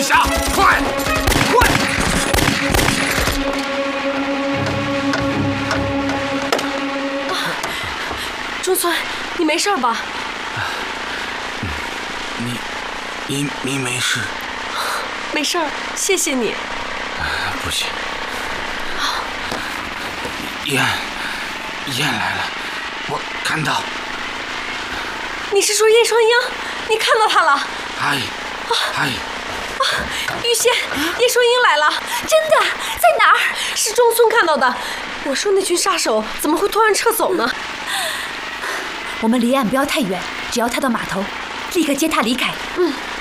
下，快！ 中村，你没事吧？ 你没事？ 没事，谢谢你。 不行，燕来了，我看到。 你是说叶双鹰？你看到他了？玉仙，叶双鹰来了！ 真的？在哪儿？ 是中村看到的。我说那群杀手怎么会突然撤走呢？ 我们离岸不要太远，只要他到码头，立刻接他离开。